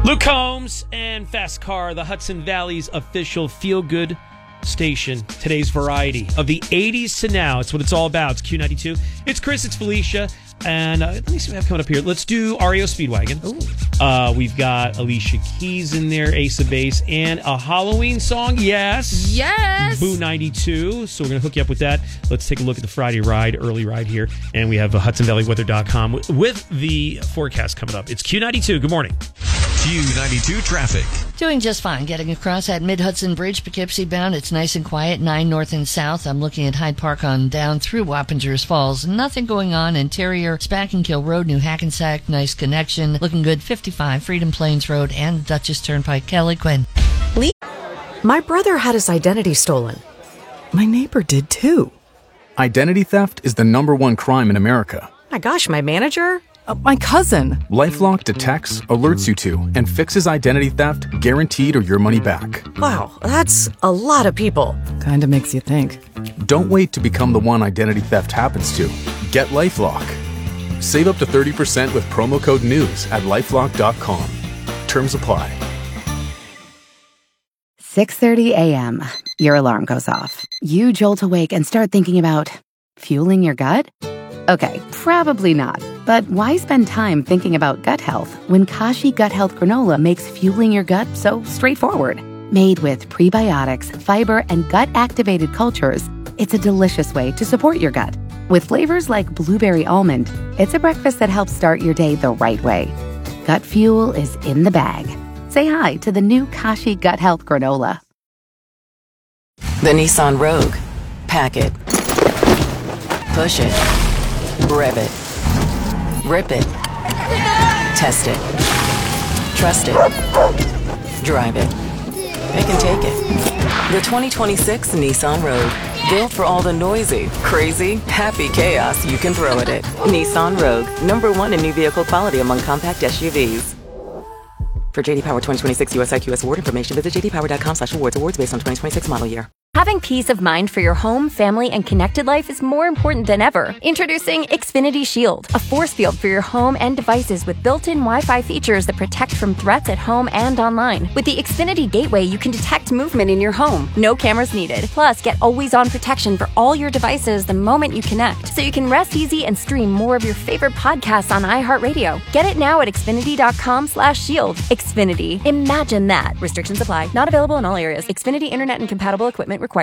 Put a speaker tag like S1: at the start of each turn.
S1: Luke Combs and Fast Car, the Hudson Valley's official feel-good station. Today's variety of the 80s to now. It's what it's all about. It's Q92. It's Chris. It's Felicia. And let me see what we have coming up here. Let's do REO Speedwagon. We've got Alicia Keys in there, Ace of Base, and a Halloween song. Yes. Boo 92. So we're going to hook you up with that. Let's take a look at the Friday ride, early ride here. And we have HudsonValleyWeather.com with the forecast coming up. It's Q92. Good morning.
S2: Q92 traffic.
S3: Doing just fine. Getting across that Mid-Hudson Bridge, Poughkeepsie bound. It's nice and quiet, 9 north and south. I'm looking at Hyde Park on down through Wappingers Falls. Nothing going on. Interior, Spackenkill Road, New Hackensack, nice connection. Looking good, 55 Freedom Plains Road and Dutchess Turnpike. Kelly Quinn.
S4: My brother had his identity stolen.
S5: My neighbor did too.
S6: Identity theft is the #1 crime in America.
S4: My gosh, my manager?
S5: My cousin.
S6: LifeLock detects, alerts you to, and fixes identity theft guaranteed or your money back.
S4: Wow, that's a lot of people.
S5: Kinda makes you think.
S6: Don't wait to become the one identity theft happens to. Get LifeLock. Save up to 30% with promo code NEWS at LifeLock.com. Terms apply.
S7: 6:30 a.m. Your alarm goes off. You jolt awake and start thinking about fueling your gut? Okay, probably not. But why spend time thinking about gut health when Kashi Gut Health Granola makes fueling your gut so straightforward? Made with prebiotics, fiber, and gut-activated cultures, it's a delicious way to support your gut. With flavors like blueberry almond, it's a breakfast that helps start your day the right way. Gut fuel is in the bag. Say hi to the new Kashi Gut Health Granola.
S8: The Nissan Rogue. Pack it. Push it. Rev it. Rip it. Test it. Trust it. Drive it. It can take it. The 2026 Nissan Rogue. Built for all the noisy, crazy, happy chaos you can throw at it. Nissan Rogue. #1 in new vehicle quality among compact SUVs. For JD Power 2026 US IQS award information, visit jdpower.com/awards. Awards based on 2026 model year.
S9: Having peace of mind for your home, family, and connected life is more important than ever. Introducing Xfinity Shield, a force field for your home and devices with built-in Wi-Fi features that protect from threats at home and online. With the Xfinity Gateway, you can detect movement in your home. No cameras needed. Plus, get always-on protection for all your devices the moment you connect, so you can rest easy and stream more of your favorite podcasts on iHeartRadio. Get it now at Xfinity.com/shield. Xfinity. Imagine that. Restrictions apply. Not available in all areas. Xfinity Internet and compatible equipment required.